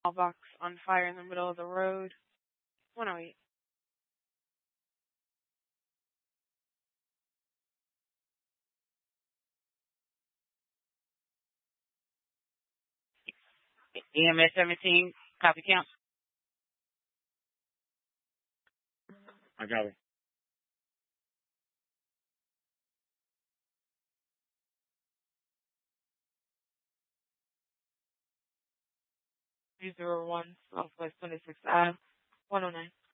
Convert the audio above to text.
Box on fire in the middle of the road. 108. EMS 17, copy count. I got it. 301 Southwest 26th Ave, 109.